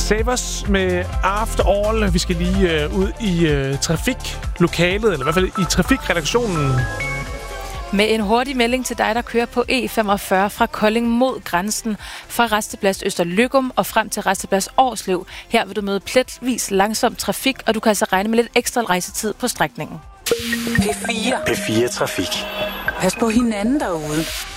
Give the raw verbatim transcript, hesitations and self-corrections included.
Save os med After All. Vi skal lige øh, ud i øh, trafiklokalet, eller i hvert fald i trafikredaktionen. Med en hurtig melding til dig, der kører på E femogfyrre fra Kolding mod grænsen, fra Rasteplads Østerløgum og frem til Rasteplads Årslev. Her vil du møde pletvis langsom trafik, og du kan altså regne med lidt ekstra rejsetid på strækningen. P fire. P fire Trafik. Pas på hinanden derude.